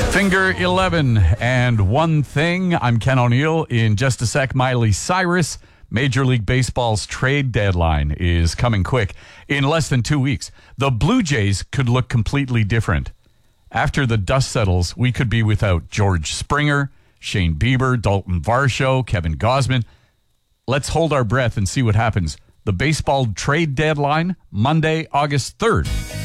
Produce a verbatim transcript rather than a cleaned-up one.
Finger eleven and one thing. I'm Ken O'Neill. In just a sec, Miley Cyrus. Major League Baseball's trade deadline is coming quick. In less than two weeks, the Blue Jays could look completely different. After the dust settles, we could be without George Springer, Shane Bieber, Dalton Varsho, Kevin Gausman. Let's hold our breath and see what happens. The baseball trade deadline, Monday, August third.